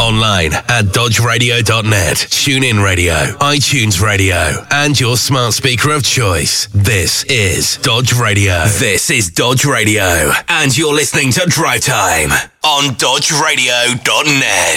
online at dodgeradio.net, TuneIn Radio, iTunes Radio, and your smart speaker of choice. This is Dodge Radio. This is Dodge Radio, and you're listening to Drive Time on dodgeradio.net.